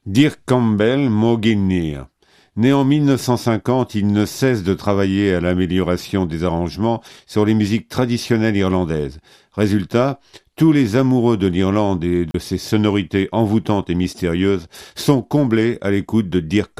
Dirk Campbell Moginir. Né en 1950, il ne cesse de travailler à l'amélioration des arrangements sur les musiques traditionnelles irlandaises. Résultat, tous les amoureux de l'Irlande et de ses sonorités envoûtantes et mystérieuses sont comblés à l'écoute de Dirk